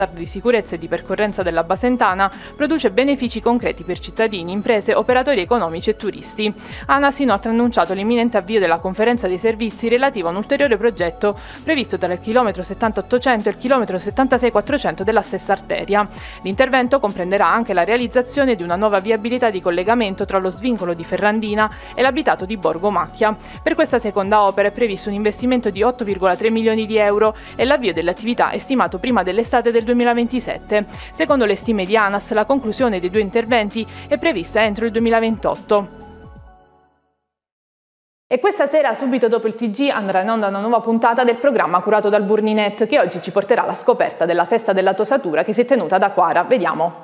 di sicurezza e di percorrenza della Basentana produce benefici concreti per cittadini, imprese, operatori economici e turisti. ANAS inoltre ha annunciato l'imminente avvio della conferenza dei servizi relativo a un ulteriore progetto previsto tra il chilometro 7800 e il chilometro 76400 della stessa arteria. L'intervento comprenderà anche la realizzazione di una nuova viabilità di collegamento tra lo svincolo di Ferrandina e l'abitato di Borgo Macchia. Per questa seconda opera è previsto un investimento di 8,3 milioni di euro e l'avvio delle attività è stimato prima dell'estate del 2027. Secondo le stime di ANAS, la conclusione dei due interventi è prevista entro il 2028. E questa sera, subito dopo il TG, andrà in onda una nuova puntata del programma curato dal Burninet, che oggi ci porterà alla scoperta della festa della tosatura che si è tenuta ad Acquara. Vediamo.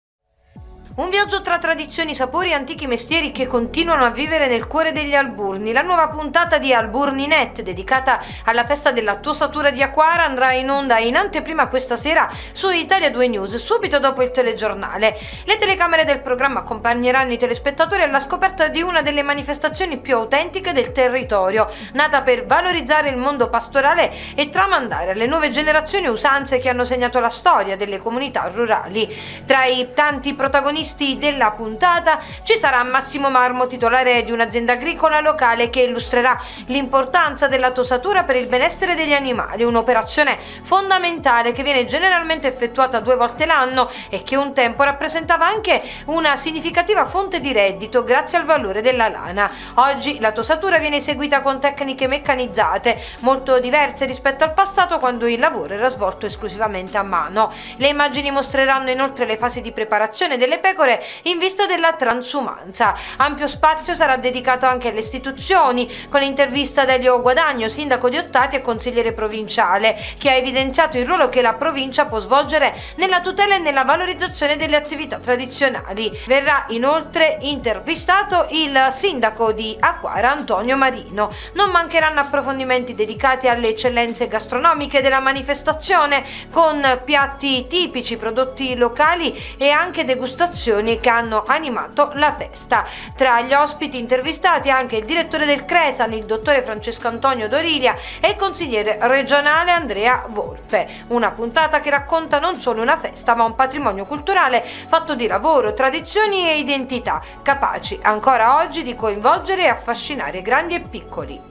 Un viaggio tra tradizioni, sapori e antichi mestieri che continuano a vivere nel cuore degli Alburni. La nuova puntata di Alburninet, dedicata alla festa della tosatura di Acquara, andrà in onda in anteprima questa sera su Italia 2 News, subito dopo il telegiornale. Le telecamere del programma accompagneranno i telespettatori alla scoperta di una delle manifestazioni più autentiche del territorio, nata per valorizzare il mondo pastorale e tramandare alle nuove generazioni usanze che hanno segnato la storia delle comunità rurali. Tra i tanti protagonisti della puntata ci sarà Massimo Marmo, titolare di un'azienda agricola locale, che illustrerà l'importanza della tosatura per il benessere degli animali, un'operazione fondamentale che viene generalmente effettuata 2 volte l'anno e che un tempo rappresentava anche una significativa fonte di reddito grazie al valore della lana. Oggi la tosatura viene eseguita con tecniche meccanizzate molto diverse rispetto al passato, quando il lavoro era svolto esclusivamente a mano. Le immagini mostreranno inoltre le fasi di preparazione delle pecore in vista della transumanza. Ampio spazio sarà dedicato anche alle istituzioni, con l'intervista da Elio Guadagno, sindaco di Ottati e consigliere provinciale, che ha evidenziato il ruolo che la provincia può svolgere nella tutela e nella valorizzazione delle attività tradizionali. Verrà inoltre intervistato il sindaco di Acquara, Antonio Marino. Non mancheranno approfondimenti dedicati alle eccellenze gastronomiche della manifestazione, con piatti tipici, prodotti locali e anche degustazioni che hanno animato la festa. Tra gli ospiti intervistati anche il direttore del Cresan, il dottore Francesco Antonio Dorilia, e il consigliere regionale Andrea Volpe. Una puntata che racconta non solo una festa, ma un patrimonio culturale fatto di lavoro, tradizioni e identità, capaci ancora oggi di coinvolgere e affascinare grandi e piccoli.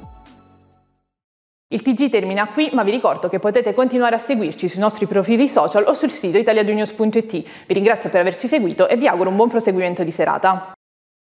Il TG termina qui, ma vi ricordo che potete continuare a seguirci sui nostri profili social o sul sito italiadunews.it. Vi ringrazio per averci seguito e vi auguro un buon proseguimento di serata.